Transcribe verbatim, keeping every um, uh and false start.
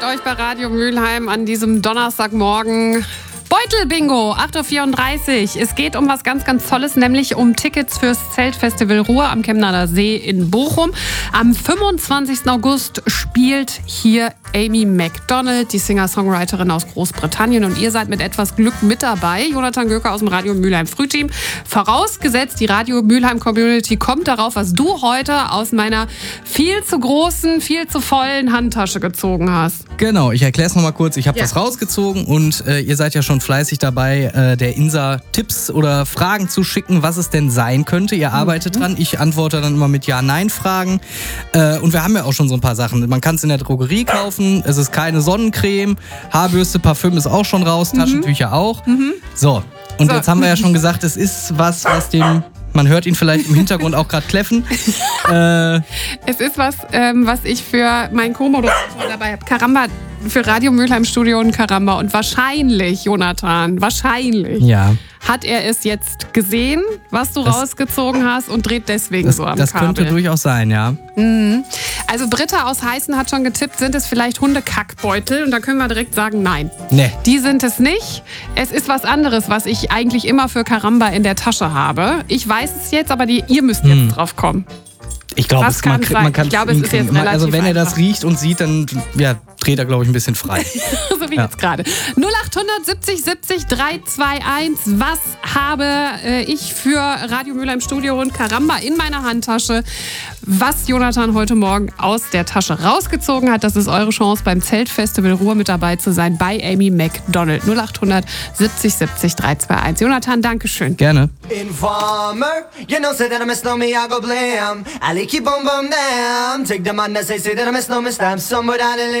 mit euch bei Radio Mülheim an diesem Donnerstagmorgen. Beutelbingo, acht Uhr vierunddreißig. Es geht um was ganz, ganz Tolles, nämlich um Tickets fürs Zeltfestival Ruhr am Chemnader See in Bochum. Am fünfundzwanzigsten August spielt hier Amy Macdonald, die Singer-Songwriterin aus Großbritannien. Und ihr seid mit etwas Glück mit dabei. Jonathan Göker aus dem Radio Mülheim Frühteam. Vorausgesetzt, die Radio Mülheim Community kommt darauf, was du heute aus meiner viel zu großen, viel zu vollen Handtasche gezogen hast. Genau, ich erkläre es nochmal kurz. Ich habe Ja. was rausgezogen und äh, ihr seid ja schon fleißig dabei, äh, der Insa Tipps oder Fragen zu schicken, was es denn sein könnte. Ihr arbeitet mhm. dran. Ich antworte dann immer mit Ja-Nein-Fragen. Äh, und wir haben ja auch schon so ein paar Sachen. Man kann es in der Drogerie kaufen. Es ist keine Sonnencreme. Haarbürste, Parfüm ist auch schon raus. Mhm. Taschentücher auch. Mhm. So, und so. Jetzt haben wir ja schon gesagt, es ist was, was dem... Man hört ihn vielleicht im Hintergrund auch gerade kläffen. äh, es ist was, ähm, was ich für meinen Co-Moderator dabei habe. Karamba, für Radio Mülheim Studio und Karamba. Und wahrscheinlich, Jonathan, wahrscheinlich ja. hat er es jetzt gesehen, was du das, rausgezogen hast und dreht deswegen das, so am Das Kabel. könnte durchaus sein, ja. Mhm. Also Britta aus Heißen hat schon getippt, sind es vielleicht Hundekackbeutel? Und da können wir direkt sagen, nein. Nee. Die sind es nicht. Es ist was anderes, was ich eigentlich immer für Karamba in der Tasche habe. Ich weiß es jetzt, aber die, ihr müsst jetzt hm. drauf kommen. Ich glaube, Was es, man, kann sein? man kann Ich glaube, es ist jetzt relativ Also wenn er das einfach. riecht und sieht, dann ja, dreht er, glaube ich, ein bisschen frei. So wie Ja. jetzt gerade. null acht siebzig siebzig drei zwei eins. Was habe äh, ich für Radio Mülheim Studio und Karamba in meiner Handtasche? Was Jonathan heute Morgen aus der Tasche rausgezogen hat, das ist eure Chance, beim Zeltfestival Ruhr mit dabei zu sein bei Amy Macdonald. null acht siebzig siebzig drei zwei eins. Jonathan, danke schön. Gerne. Informer, you know, say that I miss no me, I go blam. I keep on bum them. Take the man that say, say that I miss no me, stamp some without a